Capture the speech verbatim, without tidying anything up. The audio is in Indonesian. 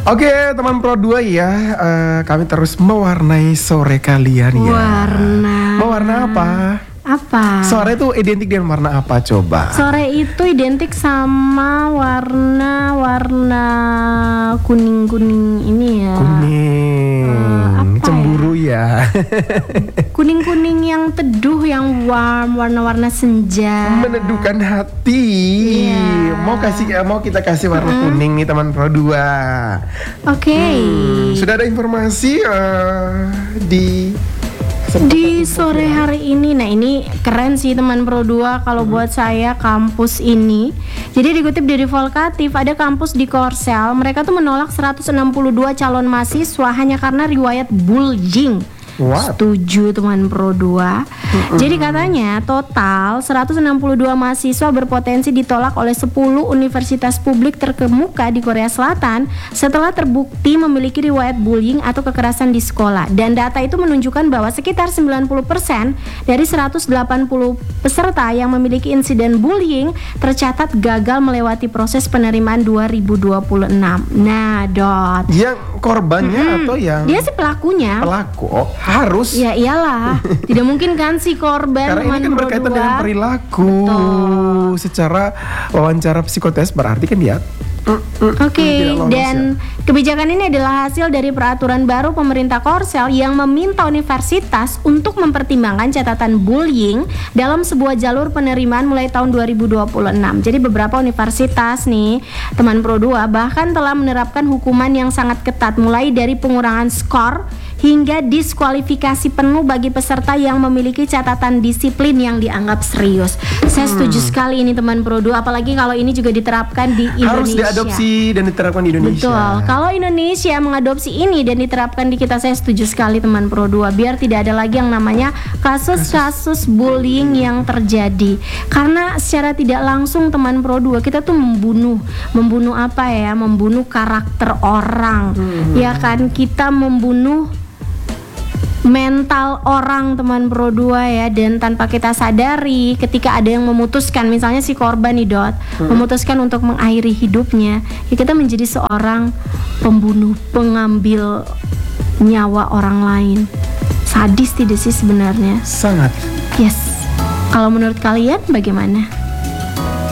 Oke teman Pro dua ya, uh, kami terus mewarnai sore kalian ya. Warna. Mewarna apa? Apa? Sore itu identik dengan warna apa coba? Sore itu identik sama warna-warna kuning-kuning ini ya. Kuning. Uh, apa Cemburu ya. Kuning-kuning yang teduh, yang warm, warna-warna senja. Meneduhkan hati. Iya. Mau kasih, mau kita kasih warna mm. kuning nih teman Pro dua. Oke. Okay. Hmm, sudah ada informasi uh, di di sore hari ini. Nah ini keren sih teman Pro dua kalau buat saya kampus ini. Jadi dikutip dari Volkatif, ada kampus di Korsel, mereka tuh menolak seratus enam puluh dua calon mahasiswa hanya karena riwayat bullying. What? Setuju teman Pro dua. Mm-hmm. Jadi katanya total seratus enam puluh dua mahasiswa berpotensi ditolak oleh sepuluh universitas publik terkemuka di Korea Selatan setelah terbukti memiliki riwayat bullying atau kekerasan di sekolah. Dan data itu menunjukkan bahwa sekitar sembilan puluh persen dari seratus delapan puluh peserta yang memiliki insiden bullying tercatat gagal melewati proses penerimaan dua ribu dua puluh enam. Nah, Dot. Yang korbannya hmm, atau yang dia sih pelakunya. Pelaku. Oh, harus. Ya iyalah. Tidak mungkin kan si korban. Karena ini kan berkaitan dengan perilaku. Betul. Secara wawancara psikotes berarti kan dia Oke, okay, dan ya. Kebijakan ini adalah hasil dari peraturan baru pemerintah Korsel yang meminta universitas untuk mempertimbangkan catatan bullying dalam sebuah jalur penerimaan mulai tahun dua ribu dua puluh enam. Jadi beberapa universitas nih, teman Pro dua bahkan telah menerapkan hukuman yang sangat ketat mulai dari pengurangan skor hingga diskualifikasi penuh bagi peserta yang memiliki catatan disiplin yang dianggap serius. Saya setuju hmm. sekali ini teman Pro dua, apalagi kalau ini juga diterapkan di Indonesia. Harus diadopsi dan diterapkan di Indonesia. Betul. Kalau Indonesia mengadopsi ini dan diterapkan di kita, saya setuju sekali teman Pro dua, biar tidak ada lagi yang namanya kasus-kasus bullying yang terjadi. Karena secara tidak langsung teman Pro dua kita tuh membunuh, membunuh apa ya? Membunuh karakter orang. Hmm. Ya kan, kita membunuh mental orang teman Pro dua ya, dan tanpa kita sadari ketika ada yang memutuskan, misalnya si korban nih Dot hmm. memutuskan untuk mengakhiri hidupnya, ya kita menjadi seorang pembunuh, pengambil nyawa orang lain. Sadis tidak sih sebenarnya? Sangat. Yes. Kalau menurut kalian bagaimana?